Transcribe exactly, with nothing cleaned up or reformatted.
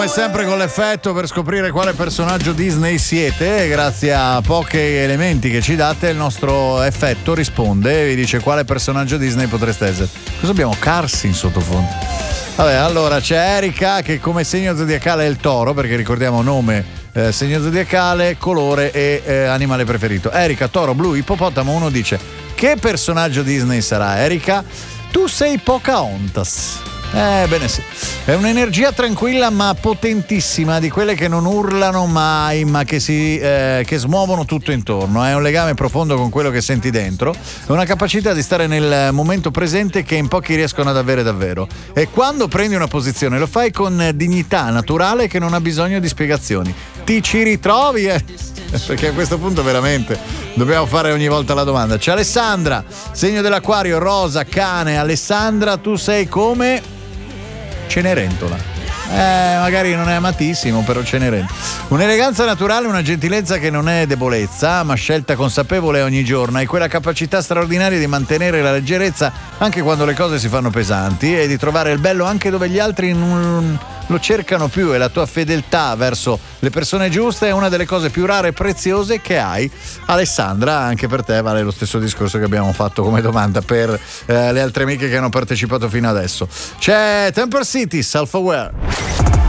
Come sempre con l'effetto per scoprire quale personaggio Disney siete, grazie a pochi elementi che ci date il nostro effetto risponde e vi dice quale personaggio Disney potreste essere. Cosa abbiamo? Cars in sottofondo. Vabbè, allora c'è Erika che come segno zodiacale è il toro, perché ricordiamo nome, eh, segno zodiacale, colore e eh, animale preferito. Erika, toro, blu, ippopotamo. Uno dice: che personaggio Disney sarà? Erika, tu sei Pocahontas. Eh, bene sì. È un'energia tranquilla ma potentissima, di quelle che non urlano mai, ma che si eh, che smuovono tutto intorno. È un legame profondo con quello che senti dentro, è una capacità di stare nel momento presente che in pochi riescono ad avere davvero. E quando prendi una posizione lo fai con dignità naturale che non ha bisogno di spiegazioni. Ti ci ritrovi, eh? Perché a questo punto veramente dobbiamo fare ogni volta la domanda. C'è Alessandra, segno dell'Acquario, rosa, cane. Alessandra, tu sei come Cenerentola. Eh, magari non è amatissimo, però Cenerentola. Un'eleganza naturale, una gentilezza che non è debolezza, ma scelta consapevole ogni giorno. Hai quella capacità straordinaria di mantenere la leggerezza anche quando le cose si fanno pesanti e di trovare il bello anche dove gli altri non lo cercano più, e la tua fedeltà verso le persone giuste è una delle cose più rare e preziose che hai. Alessandra, anche per te vale lo stesso discorso che abbiamo fatto come domanda per eh, le altre amiche che hanno partecipato fino adesso. C'è Temper City, Self Aware.